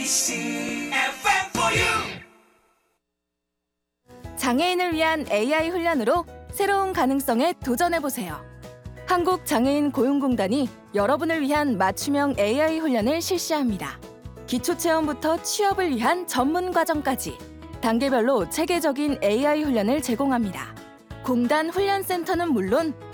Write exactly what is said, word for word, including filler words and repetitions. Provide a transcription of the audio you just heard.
엠비씨 에프엠 for you. 장애인을 위한 에이아이 훈련으로 새로운 가능성에 도전해보세요. 한국장애인고용공단이 여러분을 위한 맞춤형 에이아이 훈련을 실시합니다. 기초체험부터 취업을 위한 전문 과정까지 단계별로 체계적인 에이아이 훈련을 제공합니다. 공단 훈련센터는 물론